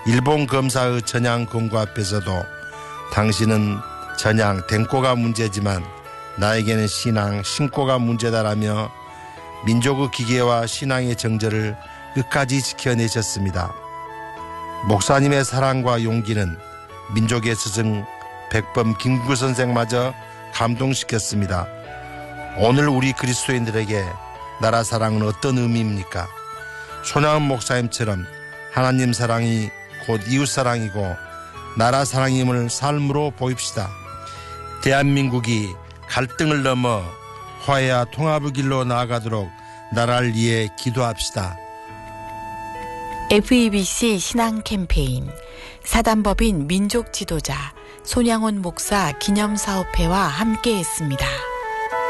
일본 검사의 전향 권고 앞에서도 당신은 전향 댕꼬가 문제지만 나에게는 신앙 신꼬가 문제다라며 민족의 기계와 신앙의 정절을 끝까지 지켜내셨습니다. 목사님의 사랑과 용기는 민족의 스승 백범 김구 선생마저 감동시켰습니다. 오늘 우리 그리스도인들에게 나라 사랑은 어떤 의미입니까? 손양원 목사님처럼 하나님 사랑이 곧 이웃 사랑이고 나라 사랑임을 삶으로 보입시다. 대한민국이 갈등을 넘어 화해와 통합의 길로 나아가도록 나라를 위해 기도합시다. FEBC 신앙 캠페인 사단법인 민족 지도자 손양원 목사 기념사업회와 함께했습니다.